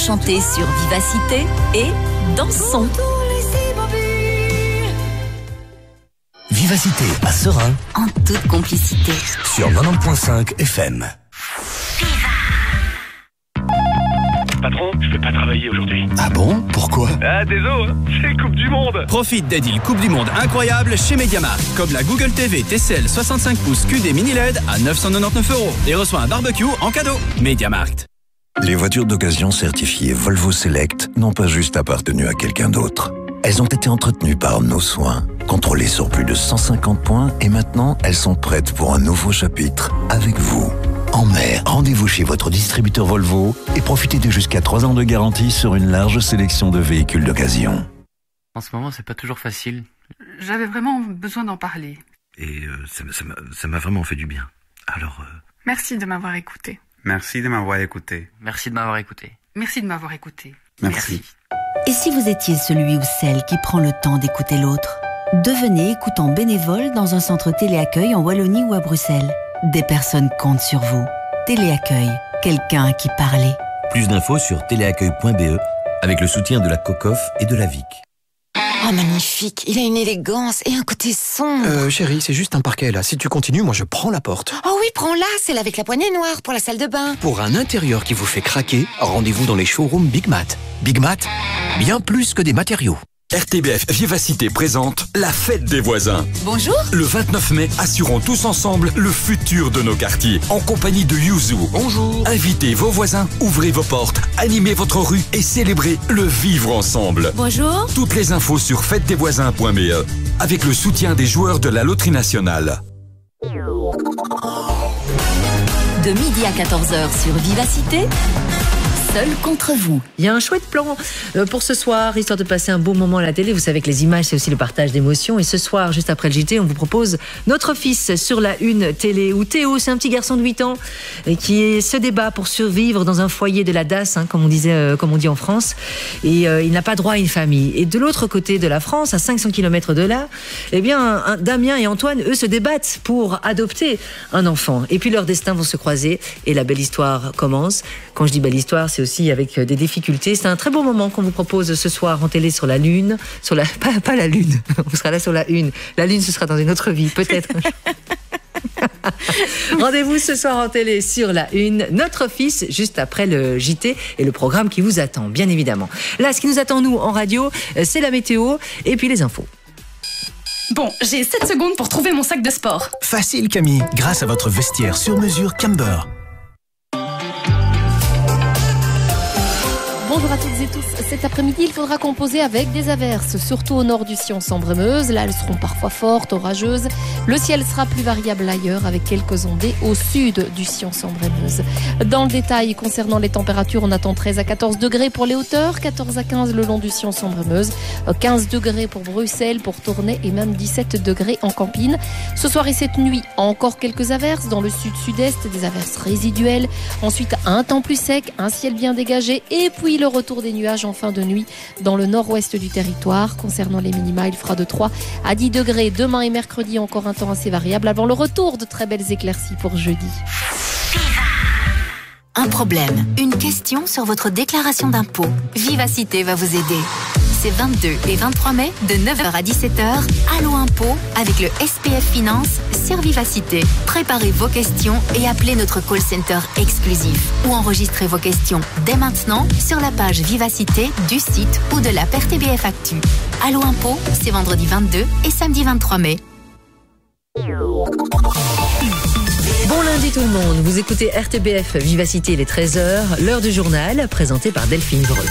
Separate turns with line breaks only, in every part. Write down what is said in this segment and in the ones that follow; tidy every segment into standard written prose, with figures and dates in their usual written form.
Chantez sur Vivacité et dansons.
Vivacité à Serein.
En toute complicité.
Sur 90.5 FM.
Patron, je peux pas travailler aujourd'hui.
Ah bon? Pourquoi?
Ah, désolé, c'est Coupe du Monde.
Profite des deals Coupe du Monde incroyables chez Mediamarkt. Comme la Google TV TCL 65 pouces QD mini LED à 999 € et reçoit un barbecue en cadeau. Mediamarkt.
Les voitures d'occasion certifiées Volvo Select n'ont pas juste appartenu à quelqu'un d'autre. Elles ont été entretenues par nos soins, contrôlées sur plus de 150 points et maintenant elles sont prêtes pour un nouveau chapitre avec vous. En mer, rendez-vous chez votre distributeur Volvo et profitez de jusqu'à 3 ans de garantie sur une large sélection de véhicules d'occasion.
En ce moment, c'est pas toujours facile.
J'avais vraiment besoin d'en parler.
Et ça m'a vraiment fait du bien. Alors...
Merci de m'avoir écouté.
Merci de m'avoir écouté.
Merci de m'avoir écouté.
Merci de m'avoir écouté.
Merci.
Et si vous étiez celui ou celle qui prend le temps d'écouter l'autre? Devenez écoutant bénévole dans un centre téléaccueil en Wallonie ou à Bruxelles. Des personnes comptent sur vous. Téléaccueil, quelqu'un à qui parler.
Plus d'infos sur téléaccueil.be avec le soutien de la COCOF et de la VIC.
Oh, magnifique. Il a une élégance et un côté sombre.
Chérie, c'est juste un parquet, là. Si tu continues, moi, je prends la porte.
Oh oui, prends-la. Celle avec la poignée noire pour la salle de bain.
Pour un intérieur qui vous fait craquer, rendez-vous dans les showrooms Big Mat. Big Mat, bien plus que des matériaux.
RTBF Vivacité présente la fête des voisins.
Bonjour.
Le 29 mai, assurons tous ensemble le futur de nos quartiers. En compagnie de Yuzu.
Bonjour.
Invitez vos voisins, ouvrez vos portes, animez votre rue et célébrez le vivre ensemble.
Bonjour.
Toutes les infos sur fêtedesvoisins.be avec le soutien des joueurs de la Loterie Nationale.
De midi à 14h sur Vivacité, seul contre vous.
Il y a un chouette plan pour ce soir, histoire de passer un beau moment à la télé. Vous savez que les images, c'est aussi le partage d'émotions. Et ce soir, juste après le JT, on vous propose Notre fils sur la une télé, où Théo, c'est un petit garçon de 8 ans qui se débat pour survivre dans un foyer de la DAS, comme on dit en France. Et il n'a pas droit à une famille. Et de l'autre côté de la France, à 500 km de là, eh bien, Damien et Antoine, eux, se débattent pour adopter un enfant. Et puis leurs destins vont se croiser et la belle histoire commence. Quand je dis belle histoire, c'est aussi avec des difficultés. C'est un très beau moment qu'on vous propose ce soir en télé sur la Lune. Pas la Lune, on sera là sur la Une. La Lune, ce sera dans une autre vie, peut-être. Rendez-vous ce soir en télé sur la Une. Notre fils, juste après le JT et le programme qui vous attend, bien évidemment. Là, ce qui nous attend, nous, en radio, c'est la météo et puis les infos.
Bon, j'ai 7 secondes pour trouver mon sac de sport.
Facile Camille, grâce à votre vestiaire sur mesure Camber.
Bonjour à toutes et tous. Cet après-midi, il faudra composer avec des averses, surtout au nord du Sion-Sambre-Meuse. Là, elles seront parfois fortes, orageuses. Le ciel sera plus variable ailleurs, avec quelques ondées au sud du Sion-Sambre-Meuse. Dans le détail, concernant les températures, on attend 13 à 14 degrés pour les hauteurs, 14 à 15 le long du Sion-Sambre-Meuse, 15 degrés pour Bruxelles, pour Tournai et même 17 degrés en Campine. Ce soir et cette nuit, encore quelques averses dans le sud-sud-est, des averses résiduelles. Ensuite, un temps plus sec, un ciel bien dégagé et puis le retour des nuages en fin de nuit dans le nord-ouest du territoire. Concernant les minima, il fera de 3 à 10 degrés. Demain et mercredi, encore un temps assez variable avant le retour de très belles éclaircies pour jeudi.
Un problème, une question sur votre déclaration d'impôt. Vivacité va vous aider. C'est 22 et 23 mai, de 9h à 17h, Allo Impôt, avec le SPF Finance sur Vivacité. Préparez vos questions et appelez notre call center exclusif. Ou enregistrez vos questions dès maintenant sur la page Vivacité du site ou de l'app RTBF Actu. Allo Impôt, c'est vendredi 22 et samedi 23 mai.
Bon lundi tout le monde, vous écoutez RTBF Vivacité, les 13h, l'heure du journal, présenté par Delphine Vreux.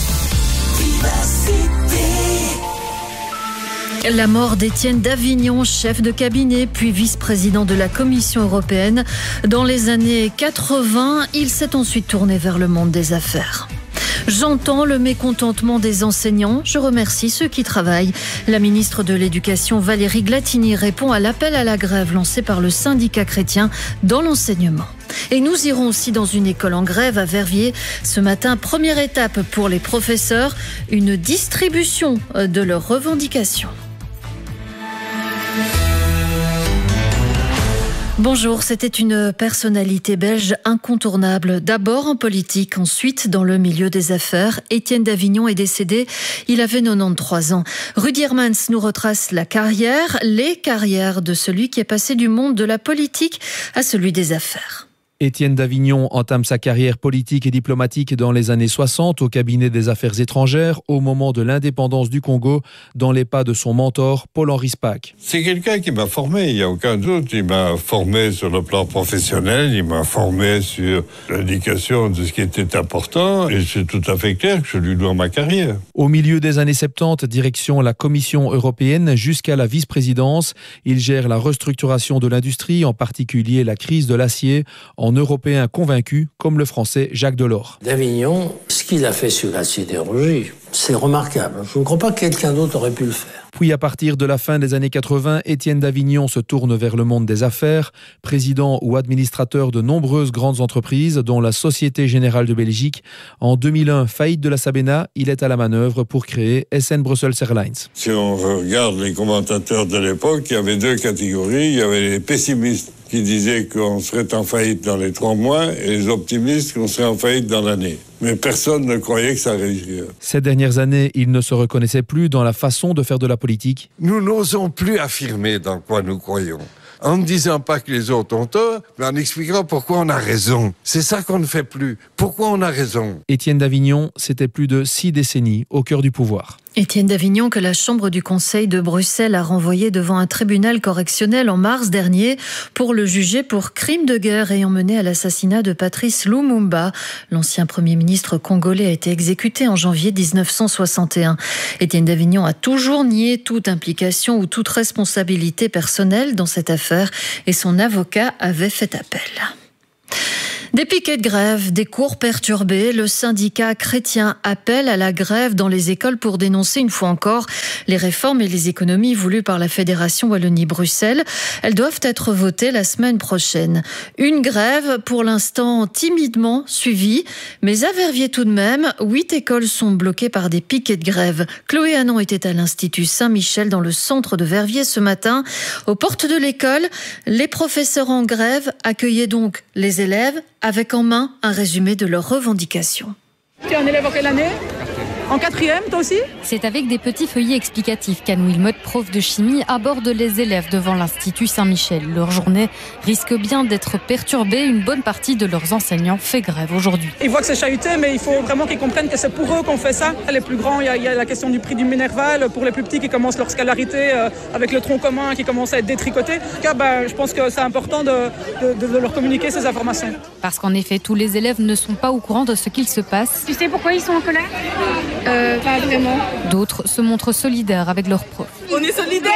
La mort d'Étienne Davignon, chef de cabinet puis vice-président de la Commission européenne. Dans les années 80, il s'est ensuite tourné vers le monde des affaires. J'entends le mécontentement des enseignants. Je remercie ceux qui travaillent. La ministre de l'Éducation, Valérie Glatini, répond à l'appel à la grève lancé par le syndicat chrétien dans l'enseignement. Et nous irons aussi dans une école en grève à Verviers. Ce matin, première étape pour les professeurs, une distribution de leurs revendications. Bonjour, c'était une personnalité belge incontournable. D'abord en politique, ensuite dans le milieu des affaires. Étienne Davignon est décédé, il avait 93 ans. Rudy Hermans nous retrace les carrières de celui qui est passé du monde de la politique à celui des affaires.
Étienne Davignon entame sa carrière politique et diplomatique dans les années 60 au cabinet des affaires étrangères, au moment de l'indépendance du Congo, dans les pas de son mentor, Paul-Henri Spaak.
C'est quelqu'un qui m'a formé, il n'y a aucun doute. Il m'a formé sur le plan professionnel, il m'a formé sur l'indication de ce qui était important, et c'est tout à fait clair que je lui dois ma carrière.
Au milieu des années 70, direction la Commission européenne jusqu'à la vice-présidence, il gère la restructuration de l'industrie, en particulier la crise de l'acier, en Européen convaincu, comme le Français Jacques Delors.
Davignon, ce qu'il a fait sur la sidérurgie, c'est remarquable. Je ne crois pas que quelqu'un d'autre aurait pu le faire.
Puis à partir de la fin des années 80, Étienne Davignon se tourne vers le monde des affaires, président ou administrateur de nombreuses grandes entreprises, dont la Société Générale de Belgique. En 2001, faillite de la Sabena, il est à la manœuvre pour créer SN Brussels Airlines.
Si on regarde les commentateurs de l'époque, il y avait deux catégories. Il y avait les pessimistes qui disaient qu'on serait en faillite dans les 3 mois et les optimistes qu'on serait en faillite dans l'année. Mais personne ne croyait que ça arriverait.
Ces dernières années, il ne se reconnaissait plus dans la façon de faire de la politique.
Nous n'osons plus affirmer dans quoi nous croyons. En ne disant pas que les autres ont tort, mais en expliquant pourquoi on a raison. C'est ça qu'on ne fait plus. Pourquoi on a raison ?
Étienne Davignon, c'était plus de 6 décennies au cœur du pouvoir.
Étienne Davignon, que la Chambre du Conseil de Bruxelles a renvoyé devant un tribunal correctionnel en mars dernier pour le juger pour crime de guerre ayant mené à l'assassinat de Patrice Lumumba. L'ancien Premier ministre congolais a été exécuté en janvier 1961. Étienne Davignon a toujours nié toute implication ou toute responsabilité personnelle dans cette affaire et son avocat avait fait appel. Des piquets de grève, des cours perturbés, le syndicat chrétien appelle à la grève dans les écoles pour dénoncer une fois encore les réformes et les économies voulues par la Fédération Wallonie-Bruxelles. Elles doivent être votées la semaine prochaine. Une grève pour l'instant timidement suivie, mais à Verviers tout de même, 8 écoles sont bloquées par des piquets de grève. Chloé Hanon était à l'Institut Saint-Michel dans le centre de Verviers ce matin. Aux portes de l'école, les professeurs en grève accueillaient donc les élèves avec en main un résumé de leurs revendications.
Tu es un élève en quelle année ? En 4e, toi aussi ?
C'est avec des petits feuillets explicatifs qu'Anne Wilmot, prof de chimie, aborde les élèves devant l'Institut Saint-Michel. Leur journée risque bien d'être perturbée. Une bonne partie de leurs enseignants fait grève aujourd'hui.
Ils voient que c'est chahuté, mais il faut vraiment qu'ils comprennent que c'est pour eux qu'on fait ça. Les plus grands, il y a la question du prix du Minerval. Pour les plus petits qui commencent leur scolarité avec le tronc commun qui commence à être détricoté. En tout cas, je pense que c'est important de leur communiquer ces informations.
Parce qu'en effet, tous les élèves ne sont pas au courant de ce qu'il se passe.
Tu sais pourquoi ils sont en colère ? Pas vraiment.
D'autres se montrent solidaires avec leurs profs.
On est solidaires!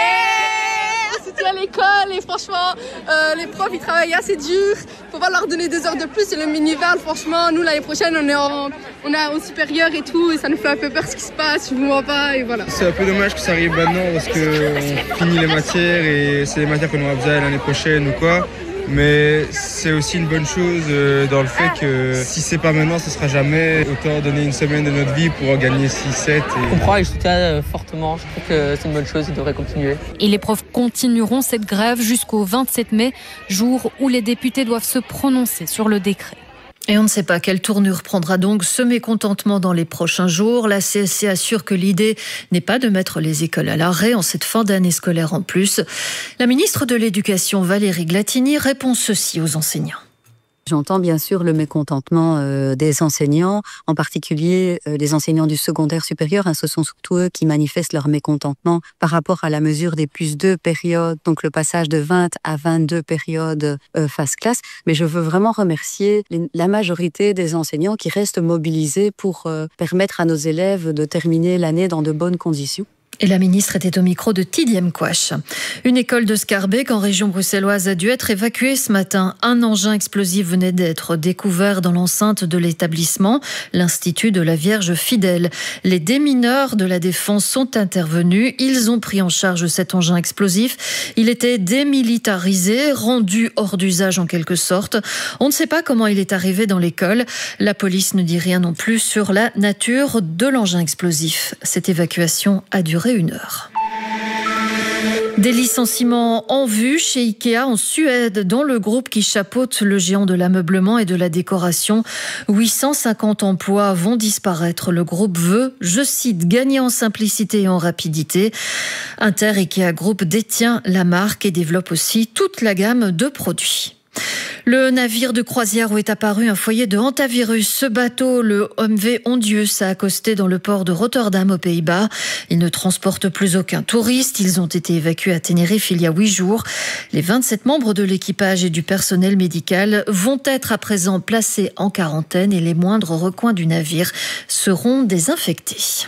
On soutient l'école et franchement, les profs ils travaillent assez dur. Faut pas leur donner 2 heures de plus et le minival, franchement, nous l'année prochaine on est au supérieur et tout et ça nous fait un peu peur ce qui se passe, je vous vois pas et voilà.
C'est un peu dommage que ça arrive maintenant parce qu'on finit les matières et c'est les matières qu'on aura besoin l'année prochaine ou quoi. Mais c'est aussi une bonne chose dans le fait que si c'est pas maintenant, ce sera jamais. Autant donner une semaine de notre vie pour gagner 6-7.
Je comprends et je soutiens fortement. Je trouve que c'est une bonne chose, ils devraient continuer.
Et les profs continueront cette grève jusqu'au 27 mai, jour où les députés doivent se prononcer sur le décret.
Et on ne sait pas quelle tournure prendra donc ce mécontentement dans les prochains jours. La CSC assure que l'idée n'est pas de mettre les écoles à l'arrêt en cette fin d'année scolaire en plus. La ministre de l'Éducation, Valérie Glatini, répond ceci aux enseignants.
J'entends bien sûr le mécontentement des enseignants, en particulier les enseignants du secondaire supérieur. Ce sont surtout eux qui manifestent leur mécontentement par rapport à la mesure des +2 périodes, donc le passage de 20 à 22 périodes phase classe. Mais je veux vraiment remercier la majorité des enseignants qui restent mobilisés pour permettre à nos élèves de terminer l'année dans de bonnes conditions.
Et la ministre était au micro de Tidiem Mkwash. Une école de Scarbeck en région bruxelloise a dû être évacuée ce matin. Un engin explosif venait d'être découvert dans l'enceinte de l'établissement, l'Institut de la Vierge Fidèle. Les démineurs de la Défense sont intervenus. Ils ont pris en charge cet engin explosif. Il était démilitarisé, rendu hors d'usage en quelque sorte. On ne sait pas comment il est arrivé dans l'école. La police ne dit rien non plus sur la nature de l'engin explosif. Cette évacuation a duré 1 heure. Des licenciements en vue chez Ikea en Suède, dans le groupe qui chapeaute le géant de l'ameublement et de la décoration. 850 emplois vont disparaître. Le groupe veut, je cite, gagner en simplicité et en rapidité. Inter Ikea Group détient la marque et développe aussi toute la gamme de produits. Le navire de croisière où est apparu un foyer de hantavirus. Ce bateau, le MV Ondius, a accosté dans le port de Rotterdam aux Pays-Bas. Il ne transporte plus aucun touriste. Ils ont été évacués à Tenerife il y a 8 jours. Les 27 membres de l'équipage et du personnel médical vont être à présent placés en quarantaine et les moindres recoins du navire seront désinfectés.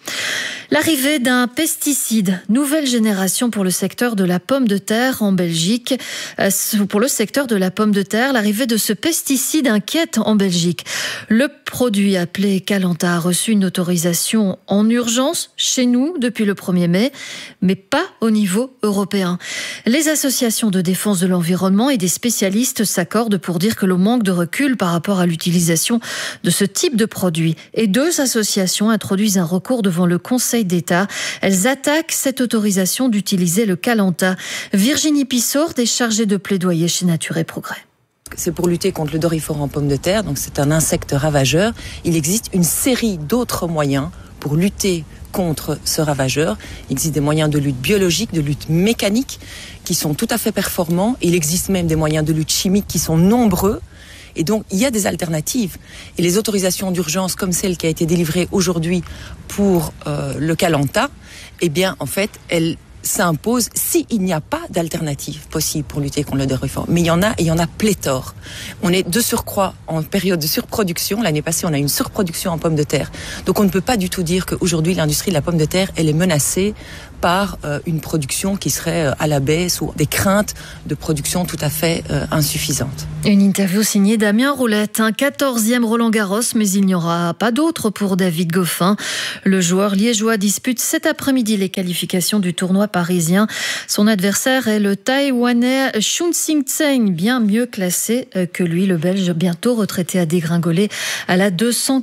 L'arrivée d'un pesticide, nouvelle génération pour le secteur de la pomme de terre en Belgique. Pour le secteur de la pomme de terre, l'arrivée de ce pesticide inquiète en Belgique. Le produit appelé Calanta a reçu une autorisation en urgence chez nous depuis le 1er mai, mais pas au niveau européen. Les associations de défense de l'environnement et des spécialistes s'accordent pour dire que l'on manque de recul par rapport à l'utilisation de ce type de produit. Et 2 associations introduisent un recours devant le Conseil d'État. Elles attaquent cette autorisation d'utiliser le Calanta. Virginie Pissourde est chargée de plaidoyer chez Nature et Progrès.
C'est pour lutter contre le doryphore en pomme de terre, donc c'est un insecte ravageur. Il existe une série d'autres moyens pour lutter contre ce ravageur. Il existe des moyens de lutte biologique, de lutte mécanique qui sont tout à fait performants. Il existe même des moyens de lutte chimique qui sont nombreux. Et donc, il y a des alternatives. Et les autorisations d'urgence, comme celle qui a été délivrée aujourd'hui pour le Calanta, eh bien, en fait, elles s'imposent s'il n'y a pas d'alternative possible pour lutter contre le doryphore. Mais il y en a, et il y en a pléthore. On est de surcroît en période de surproduction. L'année passée, on a eu une surproduction en pommes de terre. Donc, on ne peut pas du tout dire qu'aujourd'hui, l'industrie de la pomme de terre, elle est menacée par une production qui serait à la baisse ou des craintes de production tout à fait insuffisantes.
Une interview signée Damien Roulette, un 14e Roland-Garros, mais il n'y aura pas d'autre pour David Goffin. Le joueur liégeois dispute cet après-midi les qualifications du tournoi parisien. Son adversaire est le Taïwanais Chun Sing Tseng, bien mieux classé que lui. Le Belge, bientôt retraité, a dégringolé à la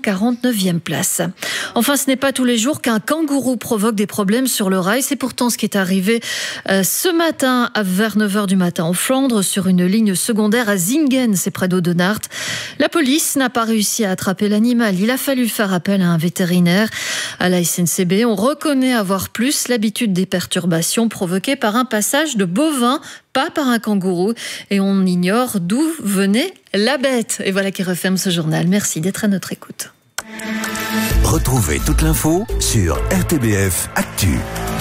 249e place. Enfin, ce n'est pas tous les jours qu'un kangourou provoque des problèmes sur le rail. C'est pourtant ce qui est arrivé ce matin vers 9h du matin en Flandre, sur une ligne secondaire à Zingen, c'est près d'Audenarde. La police n'a pas réussi à attraper l'animal. Il a fallu faire appel à un vétérinaire. À la SNCB, on reconnaît avoir plus l'habitude des perturbations provoquées par un passage de bovin, pas par un kangourou. Et on ignore d'où venait la bête. Et voilà qui referme ce journal. Merci d'être à notre écoute.
Retrouvez toute l'info sur RTBF Actu.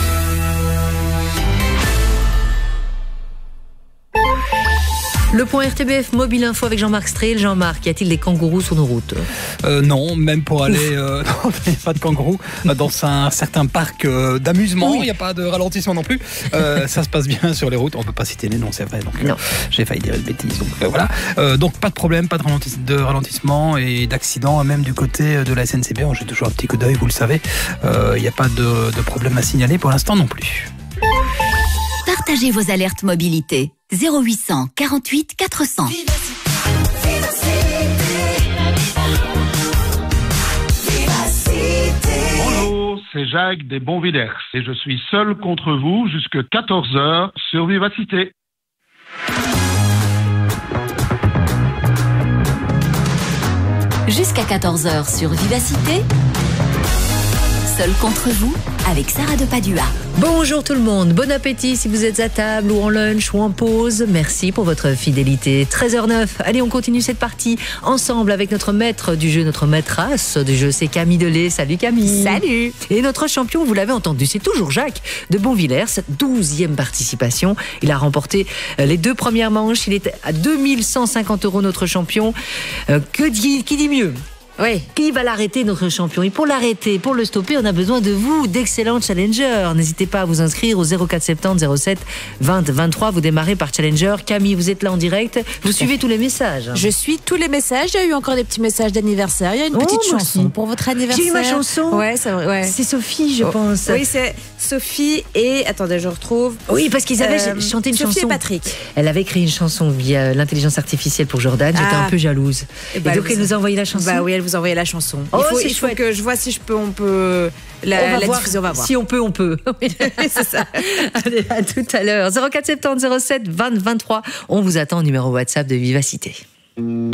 Le point RTBF Mobile Info avec Jean-Marc Strehl. Jean-Marc, y a-t-il des kangourous sur nos routes ?
Non, même pour aller... non, il n'y a pas de kangourous. Dans un certain parc d'amusement, il n'y a pas de ralentissement non plus. Ça se passe bien sur les routes. On ne peut pas citer les noms, c'est vrai. Donc, j'ai failli dire une bêtise. Donc voilà. Donc pas de problème, pas de ralentissement et d'accident, même du côté de la SNCB. J'ai toujours un petit coup d'œil, vous le savez. Il n'y a pas de problème à signaler pour l'instant non plus.
Partagez vos alertes mobilité. 0800 48 400.
Bonjour, c'est Jacques des Bonvillers et je suis seul contre vous jusque 14h sur Vivacité.
Jusqu'à 14h sur Vivacité. Seul contre vous, avec Sarah de Padua.
Bonjour tout le monde, bon appétit si vous êtes à table ou en lunch ou en pause. Merci pour votre fidélité. 13h09, allez on continue cette partie ensemble avec notre maître du jeu, notre maîtresse du jeu, c'est Camille Delay. Salut Camille.
Salut.
Et notre champion, vous l'avez entendu, c'est toujours Jacques de Bonvillers, 12e participation. Il a remporté les 2 premières manches, il est à 2150 € notre champion. Qui dit mieux ?
Oui.
Qui va l'arrêter, notre champion ? Et pour l'arrêter, pour le stopper, on a besoin de vous, d'excellents challengers. N'hésitez pas à vous inscrire au 0470 07 20 23. Vous démarrez par challenger. Camille, vous êtes là en direct. Vous suivez tous les messages.
Je suis tous les messages. Il y a eu encore des petits messages d'anniversaire. Il y a une petite chanson pour votre anniversaire.
J'ai eu ma chanson.
Ouais, c'est vrai. Ouais.
C'est Sophie, je pense.
Oui, c'est Sophie et... Attendez, je retrouve.
Oui, parce qu'ils avaient chanté une chanson.
Sophie et Patrick.
Elle avait écrit une chanson via l'intelligence artificielle pour Jordan. J'étais un peu jalouse. Et donc, elle nous a envoyé la chanson.
Bah oui, elle vous envoyer la chanson.
Oh,
il faut que je vois si on peut la diffuser. On va voir.
Si on peut, on peut.
C'est ça.
Allez, à tout à l'heure. 04 70 07 20 23. On vous attend au numéro WhatsApp de Vivacité.